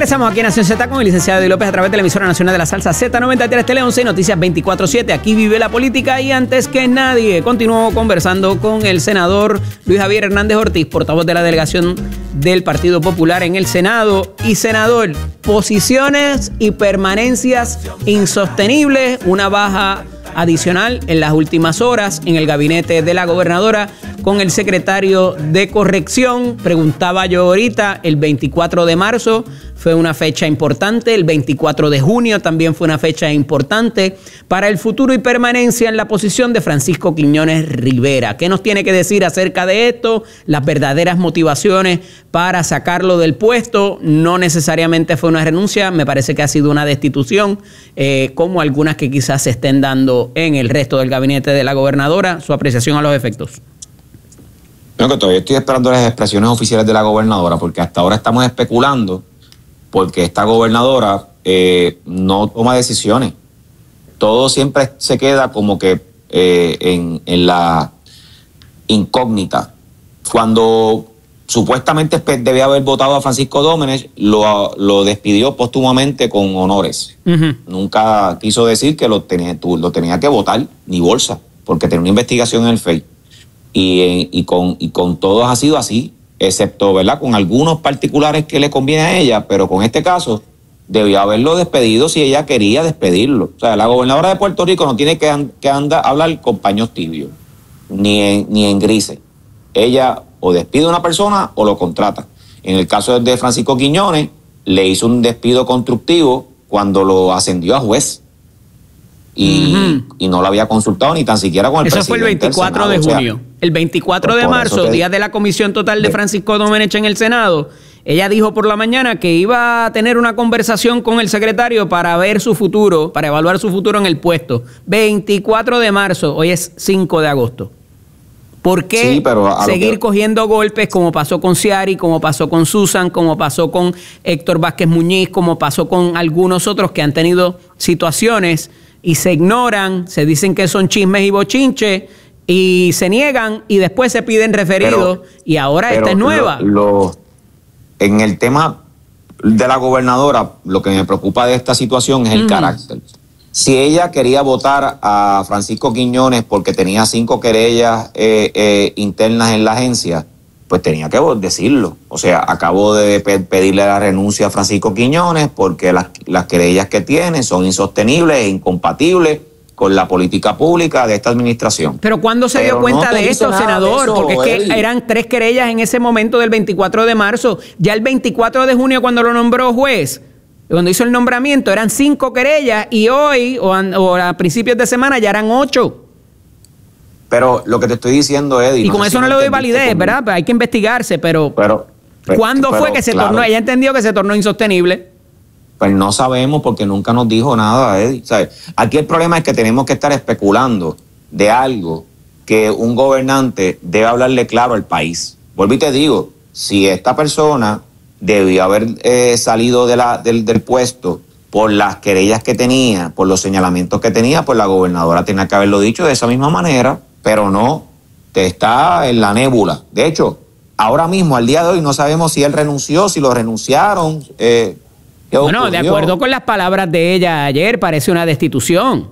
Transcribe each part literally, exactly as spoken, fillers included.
Regresamos aquí en Nación Z con el licenciado Eddie López a través de la emisora nacional de la salsa Z noventa y tres Tele once y Noticias veinticuatro siete. Aquí vive la política y antes que nadie continúo conversando con el senador Luis Javier Hernández Ortiz, portavoz de la delegación del Partido Popular en el Senado. Y senador, posiciones y permanencias insostenibles, una baja adicional en las últimas horas en el gabinete de la gobernadora con el secretario de Corrección. Preguntaba yo ahorita, el veinticuatro de marzo fue una fecha importante, el veinticuatro de junio también fue una fecha importante para el futuro y permanencia en la posición de Francisco Quiñones Rivera. ¿Qué nos tiene que decir acerca de esto? Las verdaderas motivaciones para sacarlo del puesto. No necesariamente fue una renuncia, me parece que ha sido una destitución, eh, como algunas que quizás se estén dando en el resto del gabinete de la gobernadora. Su apreciación a los efectos. Bueno, que todavía estoy esperando las expresiones oficiales de la gobernadora, porque hasta ahora estamos especulando, porque esta gobernadora eh, no toma decisiones. Todo siempre se queda como que eh, en, en la incógnita. Cuando supuestamente debía haber votado a Francisco Dómenech, lo, lo despidió póstumamente con honores. Uh-huh. Nunca quiso decir que lo tenía, lo tenía que votar, ni bolsa, porque tenía una investigación en el F E I. Y, y, con, y con todos ha sido así, excepto, ¿verdad?, con algunos particulares que le conviene a ella, pero con este caso debió haberlo despedido si ella quería despedirlo. O sea, la gobernadora de Puerto Rico no tiene que, and, que andar, hablar con paños tibios, ni en, ni en grises. Ella o despide a una persona o lo contrata. En el caso de Francisco Quiñones, le hizo un despido constructivo cuando lo ascendió a juez. Y, uh-huh. y no lo había consultado ni tan siquiera con el Eso presidente. Eso fue el veinticuatro de junio. O sea, el veinticuatro de marzo, día de la comisión total de Francisco Dómenech en el Senado, ella dijo por la mañana que iba a tener una conversación con el secretario para ver su futuro, para evaluar su futuro en el puesto. veinticuatro de marzo, hoy es cinco de agosto. ¿Por qué sí, pero seguir que... cogiendo golpes como pasó con Ciari, como pasó con Susan, como pasó con Héctor Vázquez Muñiz, como pasó con algunos otros que han tenido situaciones y se ignoran, se dicen que son chismes y bochinches y se niegan y después se piden referidos y ahora esta es nueva? Lo, lo, en el tema de la gobernadora, lo que me preocupa de esta situación es el uh-huh. carácter. Si ella quería votar a Francisco Quiñones porque tenía cinco querellas eh, eh, internas en la agencia, pues tenía que decirlo. O sea, acabo de pe- pedirle la renuncia a Francisco Quiñones porque las, las querellas que tiene son insostenibles e incompatibles con la política pública de esta administración. Pero ¿cuándo se Pero dio cuenta no de esto, senador? De eso, porque es que Eddie. Eran tres querellas en ese momento del veinticuatro de marzo. Ya el veinticuatro de junio, cuando lo nombró juez, cuando hizo el nombramiento, eran cinco querellas y hoy, o, an, o a principios de semana, ya eran ocho. Pero lo que te estoy diciendo, Eddie... Y no con eso no le doy validez, ¿verdad? Pues hay que investigarse, pero... pero, pero ¿cuándo pero, fue que se claro. tornó? Ella entendió que se tornó insostenible. Pues no sabemos porque nunca nos dijo nada, Eddie. ¿Sabes? Aquí el problema es que tenemos que estar especulando de algo que un gobernante debe hablarle claro al país. Vuelvo y te digo, si esta persona debió haber eh, salido de la, del, del puesto por las querellas que tenía, por los señalamientos que tenía, pues la gobernadora tenía que haberlo dicho de esa misma manera. Pero no, te está en la nébula. De hecho, ahora mismo, al día de hoy, no sabemos si él renunció, si lo renunciaron. Eh, ¿qué bueno, ocurrió? De acuerdo con las palabras de ella ayer, parece una destitución.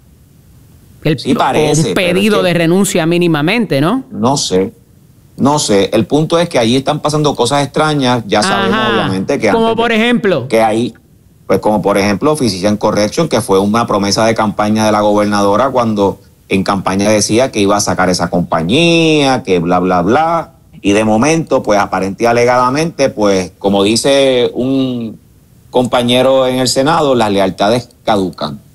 El, sí parece. Un pedido es que, de renuncia mínimamente, ¿no? No sé, no sé. El punto es que allí están pasando cosas extrañas. Ya sabemos, Ajá. obviamente, que como antes por de, ejemplo. Que hay, pues como por ejemplo, Physician Correction, que fue una promesa de campaña de la gobernadora cuando... en campaña decía que iba a sacar esa compañía, que bla, bla, bla. Y de momento, pues aparente y alegadamente, pues como dice un compañero en el Senado, las lealtades caducan.